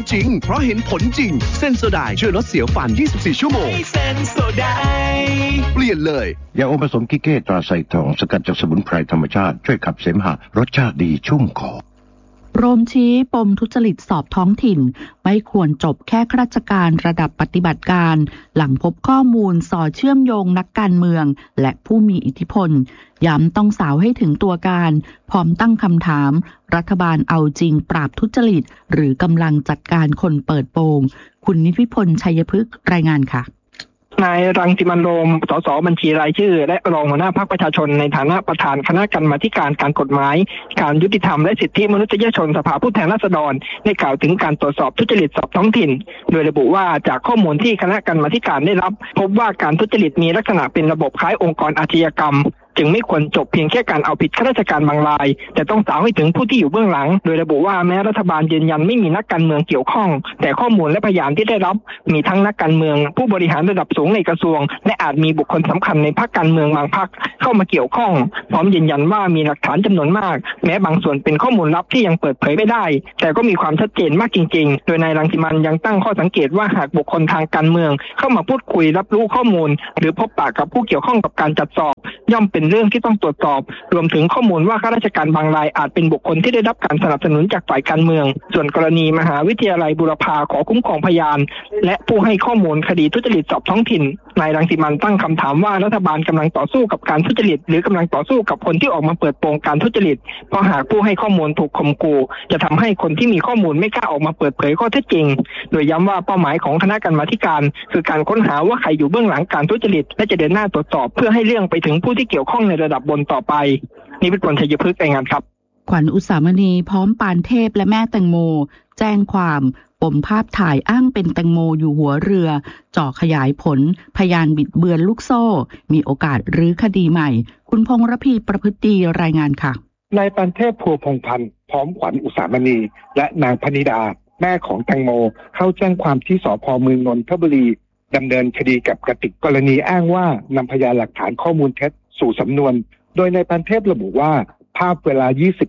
จริงเพราะเห็นผลจริงเซนโซไดช่วยลดเสียวฟัน24ชั่วโมงเซนโซไดเปลี่ยนเลยยาอมผสมกิเก้ตราไซทองสกัดจากสมุนไพรธรรมชาติช่วยขับเสมหะรสชาติดีชุ่มคอโรมชี้ปมทุจริตสอบท้องถิ่นไม่ควรจบแค่ข้าราชการระดับปฏิบัติการหลังพบข้อมูลสอดเชื่อมโยงนักการเมืองและผู้มีอิทธิพลย้ำต้องสาวให้ถึงตัวการพร้อมตั้งคำถามรัฐบาลเอาจริงปราบทุจริตหรือกำลังจัดการคนเปิดโปงคุณนิติพลชัยพฤกษ์รายงานค่ะนายรังสิมันต์โรมสสบัญชีรายชื่อและรองหัวหน้าพรรคประชาชนในฐานะประธานคณะกรรมาธิการการกฎหมายการยุติธรรมและสิทธิมนุษยชนสภาผู้แทนราษฎรได้กล่าวถึงการตรวจสอบทุจริตสอบท้องถิ่นโดยระบุว่าจากข้อมูลที่คณะกรรมาธิการได้รับพบว่าการทุจริตมีลักษณะเป็นระบบคล้ายองค์กรอาชญากรรมจึงไม่ควรจบเพียงแค่การเอาผิดข้าราชการบางรายแต่ต้องสาวให้ถึงผู้ที่อยู่เบื้องหลังโดยระบุว่าแม้รัฐบาลยืนยันไม่มีนักการเมืองเกี่ยวข้องแต่ข้อมูลและพยานที่ได้รับมีทั้งนักการเมืองผู้บริหารระดับสูงในกระทรวงและอาจมีบุคคลสำคัญในพรรคการเมืองบางพรรคเข้ามาเกี่ยวข้องพร้อมยืนยันว่ามีหลักฐานจำนวนมากแม้บางส่วนเป็นข้อมูลลับที่ยังเปิดเผยไม่ได้แต่ก็มีความชัดเจนมากจริงๆโดยนายรังสิมันต์ยังตั้งข้อสังเกตว่าหากบุคคลทางการเมืองเข้ามาพูดคุยรับรู้ข้อมูลหรือพบปะกับผู้เกี่ยวข้องกับการจัดสอบย่อมเป็นเรื่องที่ต้องตรวจสอบรวมถึงข้อมูลว่าข้าราชการบางรายอาจเป็นบุคคลที่ได้รับการสนับสนุนจากฝ่ายการเมืองส่วนกรณีมหาวิทยาลัยบูรพาขอคุ้มครองพยานและผู้ให้ข้อมูลคดีทุจริตสอบท้องถิ่นนายรังสิมันต์ตั้งคำถามว่ารัฐบาลกำลังต่อสู้กับการทุจริตหรือกำลังต่อสู้กับคนที่ออกมาเปิดโปงการทุจริตเพราะหากผู้ให้ข้อมูลถูกข่มขู่จะทำให้คนที่มีข้อมูลไม่กล้าออกมาเปิดเผยข้อเท็จจริงโดยย้ำว่าเป้าหมายของคณะกรรมาธิการคือการค้นหาว่าใครอยู่เบื้องหลังการทุจริตและจะเดินหน้าตรวจสอบเพื่อให้เรื่องไปถึงผู้ที่เกี่ยวข้องในระดับบนต่อไปนี่เป็นผลชัยพฤกษ์รายงานครับขวัญอุสามณีพร้อมปานเทพและแม่แตงโมแจ้งความปมภาพถ่ายอ้างเป็นแตงโมอยู่หัวเรือจ่อขยายผลพยานบิดเบือนลูกโซ่มีโอกาสรื้อคดีใหม่คุณพงษ์ระพีประพฤติดีรายงานค่ะนายปานเทพพัวพงษ์พันธ์พร้อมขวัญอุสามณีและนางพนิดาแม่ของแตงโมเข้าแจ้งความที่สภ.เมืองนนทบุรีดำเนินคดีกับกติกกรณีอ้างว่านำพยานหลักฐานข้อมูลเท็จสู่สำนวนโดยนายปานเทพระบุว่าภาพเวลา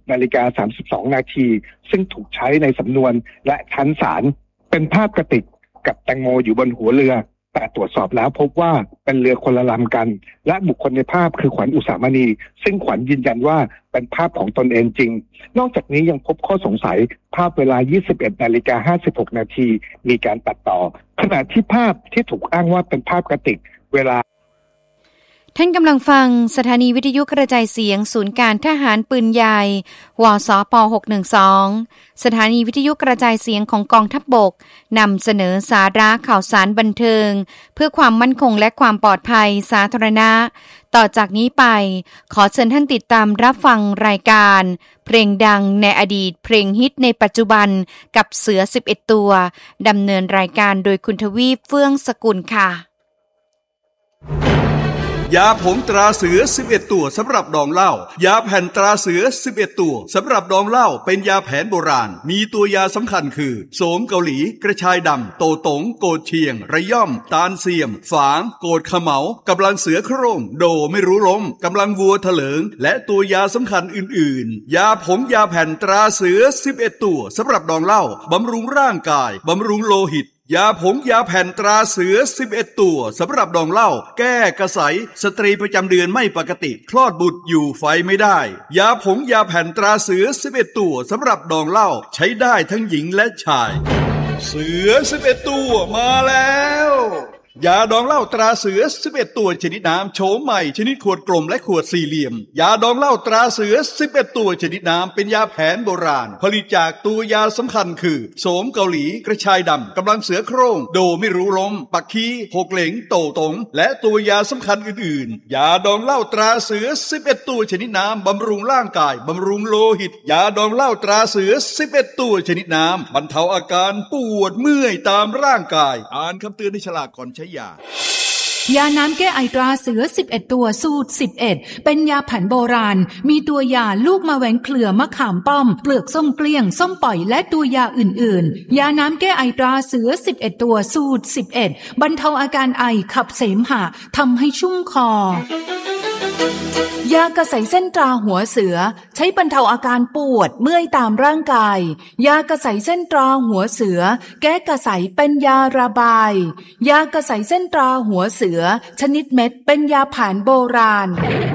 20:32 นาทีซึ่งถูกใช้ในสำนวนและชั้นศาลเป็นภาพกติกกับแตงโมอยู่บนหัวเรือแต่ตรวจสอบแล้วพบว่าเป็นเรือคนละลำกันและบุคคลในภาพคือขวัญอุสามณีซึ่งขวัญยืนยันว่าเป็นภาพของตนเองจริงนอกจากนี้ยังพบข้อสงสัยภาพเวลา 21:56 นาทีมีการตัดต่อขณะที่ภาพที่ถูกอ้างว่าเป็นภาพกติกเวลาท่านกำลังฟังสถานีวิทยุกระจายเสียงศูนย์การทหารปืนใหญ่วสป612สถานีวิทยุกระจายเสียงของกองทัพบกนำเสนอสาระข่าวสารบันเทิงเพื่อความมั่นคงและความปลอดภัยสาธารณะต่อจากนี้ไปขอเชิญท่านติดตามรับฟังรายการเพลงดังในอดีตเพลงฮิตในปัจจุบันกับเสือ11ตัวดำเนินรายการโดยคุณทวีปเฟื่องสกุลค่ะยาผงตราเสือ11ตัวสำหรับดองเหล้ายาแผ่นตราเสือ11ตัวสำหรับดองเหล้าเป็นยาแผนโบราณมีตัวยาสำคัญคือโสมเกาหลีกระชายดำโตตงโกดเชียงระย่อมตาลเสียมฝางโกดเขมากำลังเสือโคร่งโดไม่รู้ล้มกำลังวัวเถลิงและตัวยาสำคัญอื่นๆยาผงยาแผ่นตราเสือ11ตัวสำหรับดองเหล้าบำรุงร่างกายบำรุงโลหิตยาผงยาแผ่นตราเสือ11ตัวสำหรับดองเหล้าแก้กระสายสตรีประจำเดือนไม่ปกติคลอดบุตรอยู่ไฟไม่ได้ยาผงยาแผ่นตราเสือ11ตัวสำหรับดองเหล้าใช้ได้ทั้งหญิงและชายเสือ11ตัวมาแล้วยาดองเหล้าตราเสือ11ตัวชนิดน้ำโฉมใหม่ชนิดขวดกลมและขวดสี่เหลี่ยมยาดองเหล้าตราเสือ11ตัวชนิดน้ำเป็นยาแผนโบราณผลิตจากตัวยาสำคัญคือโสมเกาหลีกระชายดำกำลังเสือโคร่งโดไม่รู้ล้มปักคีหกเหลงโตตงและตัวยาสำคัญอื่นๆยาดองเหล้าตราเสือ11ตัวชนิดน้ำบำรุงร่างกายบำรุงโลหิตยาดองเหล้าตราเสือ11ตัวชนิดน้ำบรรเทาอาการปวดเมื่อยตามร่างกายอ่านคำเตือนในฉลากก่อนใช้ยาน้ำแก้ไอตราเสือ11ตัวสูตร11เป็นยาแผนโบราณมีตัวยาลูกมะแหวงเครือมะขามป้อมเปลือกส้มเกลี้ยงส้มปล่อยและตัวยาอื่นๆยาน้ำแก้ไอตราเสือ11ตัวสูตร11บรรเทาอาการไอขับเสมหะทำให้ชุ่มคอยากระใสเส้นตราหัวเสือใช้บรรเทาอาการปวดเมื่อยตามร่างกายยากระใสเส้นตราหัวเสือแก้กระใสเป็นยาระบายยากระใสเส้นตราหัวเสือชนิดเม็ดเป็นยาแผนโบราณ